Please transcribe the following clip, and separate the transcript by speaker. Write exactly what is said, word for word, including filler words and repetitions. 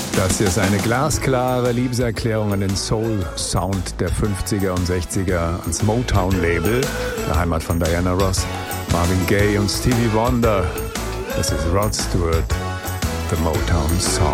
Speaker 1: Das hier ist eine glasklare Liebeserklärung an den Soul-Sound der fünfziger und sechziger, ans Motown-Label, der Heimat von Diana Ross, Marvin Gaye und Stevie Wonder. Das ist Rod Stewart, The Motown Song.